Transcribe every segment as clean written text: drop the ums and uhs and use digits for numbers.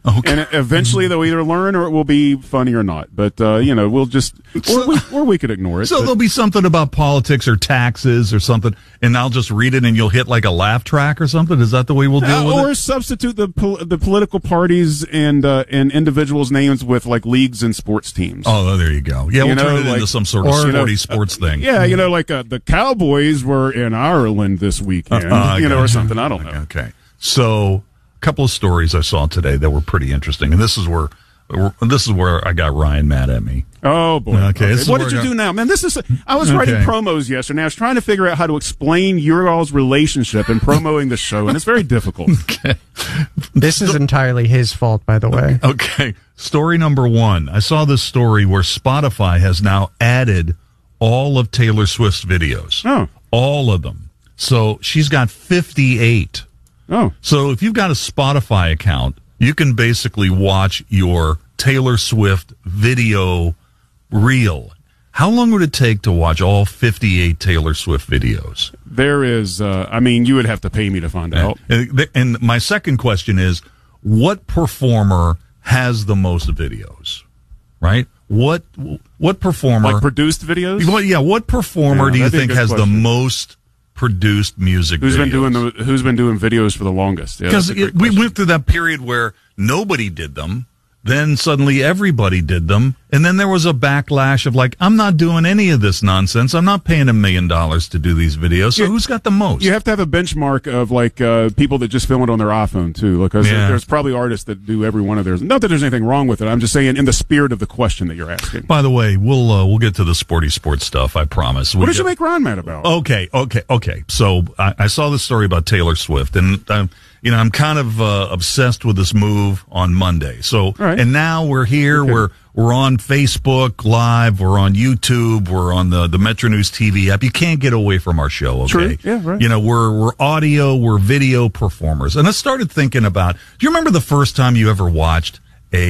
Okay. And eventually they'll either learn or it will be funny or not. But, we'll just, or we could ignore it. So there'll be something about politics or taxes or something, and I'll just read it and you'll hit like a laugh track or something? Is that the way we'll deal with it? Or substitute the political parties and individuals' names with like leagues and sports teams. Oh, there you go. Yeah, we'll turn it into some sort of sporty sports thing. Yeah, like the Cowboys were in Ireland this weekend, or something. I don't know. Okay. So, a couple of stories I saw today that were pretty interesting, and this is where I got Ryan mad at me. Oh boy! Okay. What did you do now, man? I was writing promos yesterday. I was trying to figure out how to explain your all's relationship and promoting the show, and it's very difficult. Okay. This is entirely his fault, by the way. Okay. Story number 1. I saw this story where Spotify has now added all of Taylor Swift's videos. Oh. All of them. So she's got 58. Oh. So if you've got a Spotify account, you can basically watch your Taylor Swift video reel. How long would it take to watch all 58 Taylor Swift videos? There is, you would have to pay me to find out. And my second question is, what performer has the most videos? Right? What performer? Like produced videos? Well, yeah, what performer do you think has the most produced music videos? Who's been doing videos for the longest? Because we went through that period where nobody did them, then suddenly everybody did them, and then there was a backlash of like, I'm not doing any of this nonsense. I'm not paying $1 million to do these videos. So who's got the most? You have to have a benchmark of like people that just film it on their iPhone too, because there's probably artists that do every one of theirs. Not that there's anything wrong with it. I'm just saying in the spirit of the question that you're asking. By the way, we'll get to the sports stuff. I promise. What did you make Ron mad about? Okay. So I saw this story about Taylor Swift, and I'm kind of obsessed with this move on Monday. So, right. And now we're here. Okay. We're on Facebook Live. We're on YouTube. We're on the Metro News TV app. You can't get away from our show. Okay. True. Yeah. Right. We're audio. We're video performers. And I started thinking about. Do you remember the first time you ever watched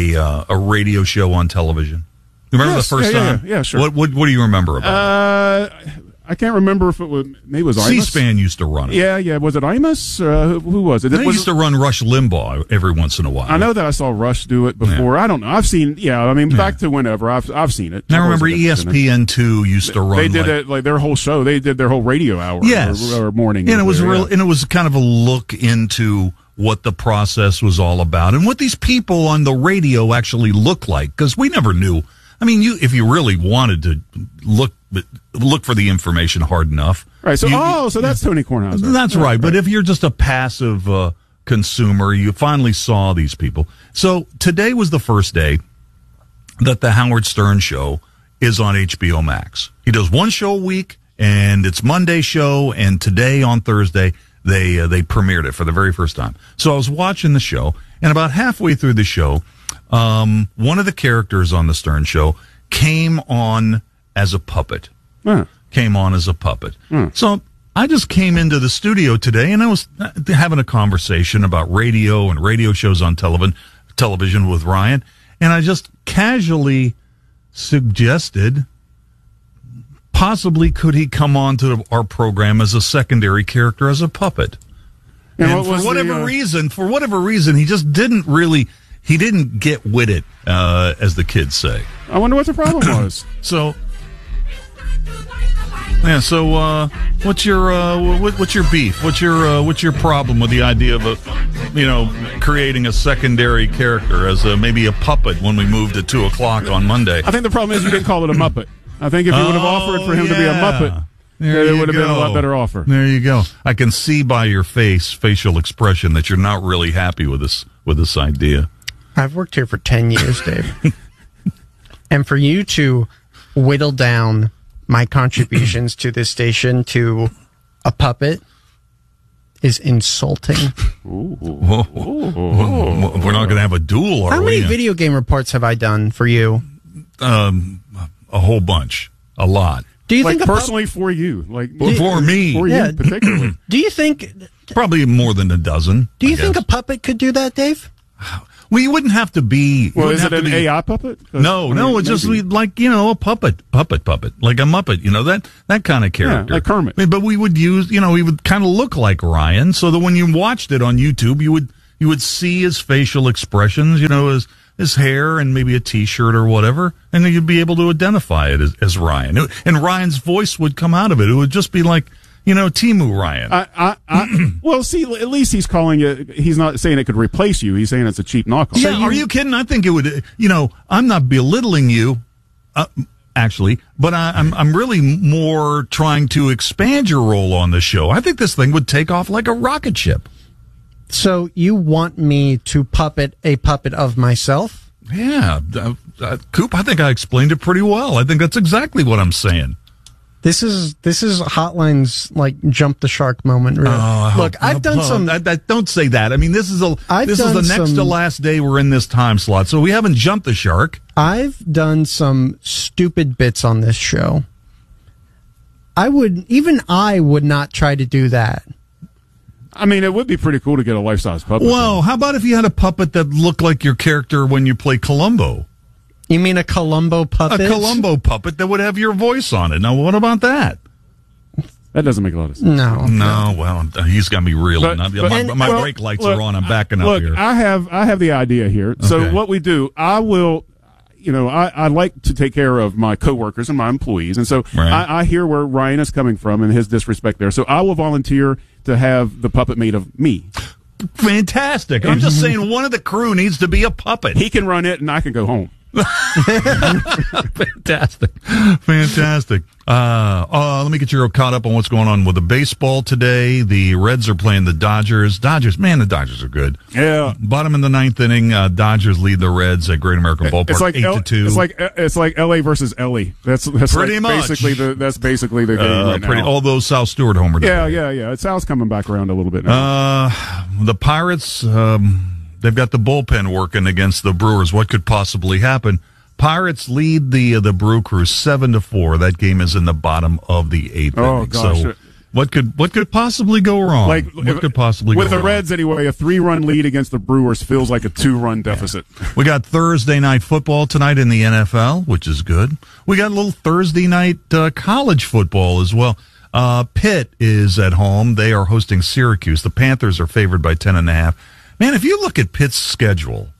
a radio show on television? You remember the first time? Yeah, sure. What do you remember about it? I can't remember if maybe it was Imus. C-SPAN used to run it. Yeah. Was it Imus? Who was it? They used to run Rush Limbaugh every once in a while. I know that I saw Rush do it before. Yeah. I don't know. I've seen. Yeah, back to whenever I've seen it. Now I remember ESPN2 used to run. They did it like their whole show. They did their whole radio hour. Yes. or morning. And it was and it was kind of a look into what the process was all about and what these people on the radio actually look like, because we never knew. If you really wanted to look for the information hard enough. Right. So that's Tony Kornheiser. That's right. But if you're just a passive consumer, you finally saw these people. So today was the first day that the Howard Stern show is on HBO Max. He does one show a week, and it's Monday show, and today on Thursday they premiered it for the very first time. So I was watching the show, and about halfway through the show, one of the characters on the Stern show came on as a puppet. So I just came into the studio today, and I was having a conversation about radio and radio shows on television with Ryan, and I just casually suggested possibly could he come on to our program as a secondary character, as a puppet. And for whatever reason, he just didn't really... He didn't get with it, as the kids say. I wonder what the problem was. What's your beef? What's your problem with the idea of creating a secondary character as maybe a puppet when we moved at 2:00 on Monday? I think the problem is you didn't call it a Muppet. I think if you would have offered for him to be a Muppet, it would have been a lot better offer. There you go. I can see by your facial expression that you're not really happy with this idea. I've worked here for 10 years, Dave. And for you to whittle down my contributions to this station to a puppet is insulting. We're not going to have a duel, are we? How many video game reports have I done for you? A whole bunch. A lot. Do you think personally for you? For me. For you particularly. Do you think... Probably more than a dozen. Do you think a puppet could do that, Dave? Well, you wouldn't have to be... Well, is it an AI puppet? No, it's just like, a puppet, like a Muppet, that kind of character. Yeah, like Kermit. But we would use, he would kind of look like Ryan, so that when you watched it on YouTube, you would You would see his facial expressions, his hair and maybe a T-shirt or whatever, and then you'd be able to identify it as Ryan. And Ryan's voice would come out of it. It would just be like, Timu Ryan. Well, see, at least he's calling it. He's not saying it could replace you. He's saying it's a cheap knockoff. Yeah, are you kidding? I think it would. I'm not belittling you, actually, but I'm really more trying to expand your role on the show. I think this thing would take off like a rocket ship. So you want me to puppet a puppet of myself? Yeah, Coop. I think I explained it pretty well. I think that's exactly what I'm saying. This is Hotline's like jump the shark moment. Really. Look, I've done some. Don't say that. I mean, this is the next to last day we're in this time slot, so we haven't jumped the shark. I've done some stupid bits on this show. I would not try to do that. I mean, it would be pretty cool to get a life-size puppet. Well, how about if you had a puppet that looked like your character when you play Columbo? You mean a Columbo puppet? A Columbo puppet that would have your voice on it. Now, what about that? That doesn't make a lot of sense. No. Well, he's got me reeling. My brake lights are on. I'm backing up here. I have the idea here. Okay. So what we do, I will. I like to take care of my coworkers and my employees, and so I hear where Ryan is coming from and his disrespect there. So I will volunteer to have the puppet made of me. Fantastic! I'm just saying, one of the crew needs to be a puppet. He can run it, and I can go home. Fantastic. Let me get you caught up on what's going on with the baseball today. The Reds are playing the Dodgers. The Dodgers are good. Yeah. Bottom in the ninth inning, Dodgers lead the Reds at Great American Ballpark. It's like 8-2. It's like LA versus Ellie. That's pretty much basically the game right now. Although South Stewart homered. Yeah. Sal's coming back around a little bit now. The Pirates. They've got the bullpen working against the Brewers. What could possibly happen? Pirates lead the Brew Crew 7-4. That game is in the bottom of the eighth inning. Gosh. So what could possibly go wrong? What could possibly go wrong? With the Reds anyway, a 3-run lead against the Brewers feels like a 2-run deficit. Yeah. We got Thursday night football tonight in the NFL, which is good. We got a little Thursday night college football as well. Pitt is at home. They are hosting Syracuse. The Panthers are favored by 10.5. Man, if you look at Pitt's schedule,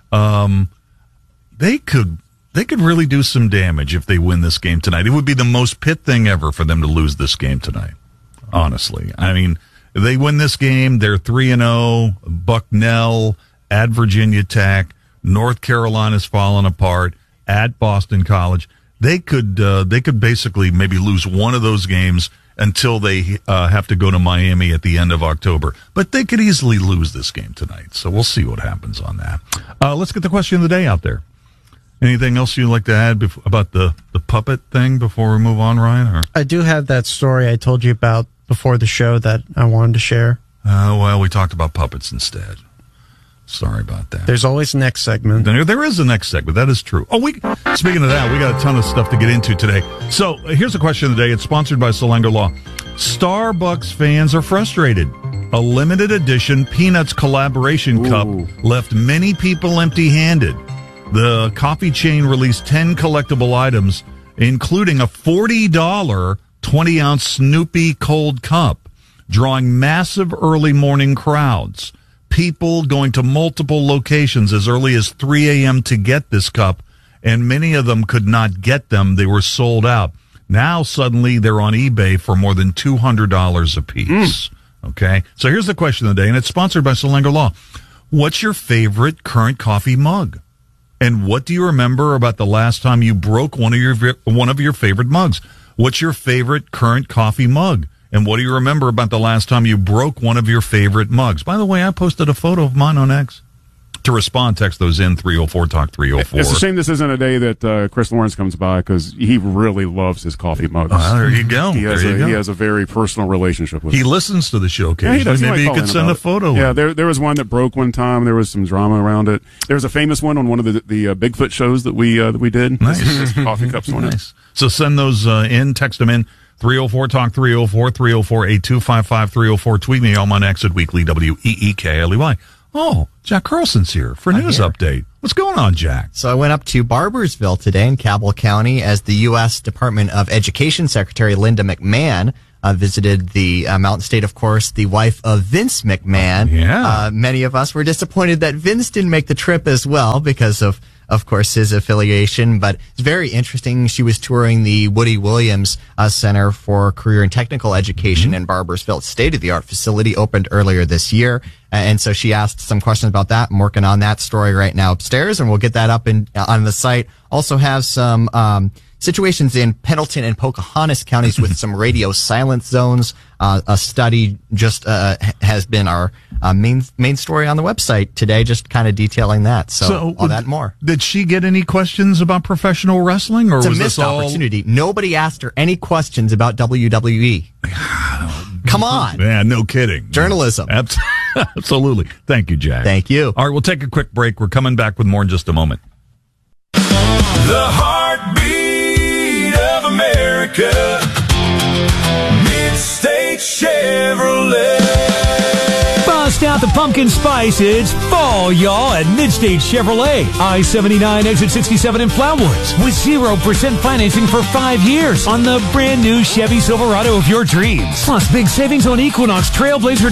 they could really do some damage if they win this game tonight. It would be the most Pitt thing ever for them to lose this game tonight, honestly. I mean, if they win this game, they're 3-0, Bucknell, at Virginia Tech, North Carolina's falling apart, at Boston College. They could basically maybe lose one of those games until they have to go to Miami at the end of October. But they could easily lose this game tonight, so we'll see what happens on that. Let's get the question of the day out there. Anything else you'd like to add about the puppet thing before we move on, Ryan? Or? I do have that story I told you about before the show that I wanted to share. Well, we talked about puppets instead. Sorry about that. There's always next segment. There is a next segment. That is true. Speaking of that, we got a ton of stuff to get into today. So here's the question of the day. It's sponsored by Salengo Law. Starbucks fans are frustrated. A limited edition Peanuts collaboration cup left many people empty-handed. The coffee chain released 10 collectible items, including a $40 20-ounce Snoopy cold cup, drawing massive early morning crowds. People going to multiple locations as early as 3 a.m. to get this cup, and many of them could not get them. They were sold out. Now, suddenly, they're on eBay for more than $200 a piece. Okay? So here's the question of the day, and it's sponsored by Salengo Law. What's your favorite current coffee mug? And what do you remember about the last time you broke one of your favorite mugs? What's your favorite current coffee mug? And what do you remember about the last time you broke one of your favorite mugs? By the way, I posted a photo of mine on X. To respond, text those in 304-TALK-304. It's a shame this isn't a day that Chris Lawrence comes by because he really loves his coffee mugs. There you go. He has a very personal relationship with it. He listens to the show occasionally. Yeah, maybe you could send a photo. Yeah, there was one that broke one time. There was some drama around it. There was a famous one on one of the Bigfoot shows that we did. Nice. This coffee cups one. Nice. So send those in. Text them in. 304-TALK-304, 304-8255, 304. Tweet me on my X at Weekly, WEEKLEY. Oh, Jack Carlson's here for news update. What's going on, Jack? So I went up to Barboursville today in Cabell County as the U.S. Department of Education Secretary Linda McMahon visited the Mountain State, of course, the wife of Vince McMahon. Yeah. Many of us were disappointed that Vince didn't make the trip as well because of course, his affiliation, but it's very interesting. She was touring the Woody Williams Center for Career and Technical Education in Barboursville. State-of-the-art facility opened earlier this year. And so she asked some questions about that. I'm working on that story right now upstairs, and we'll get that up on the site. Also have some situations in Pendleton and Pocahontas counties with some radio silence zones. A study just has been our main story on the website today, just kind of detailing that. So all that and more. Did she get any questions about professional wrestling, or it's was a missed this all opportunity? Nobody asked her any questions about WWE. Come on. Yeah, no kidding. Journalism. Absolutely. Thank you, Jack. Thank you. All right, we'll take a quick break. We're coming back with more in just a moment. The heartbeat of America. Mid-State Chevrolet. Bust out the pumpkin spice. It's fall, y'all, at Mid-State Chevrolet. I-79 exit 67 in Flowood with 0% financing for 5 years on the brand new Chevy Silverado of your dreams. Plus big savings on Equinox, Trailblazer,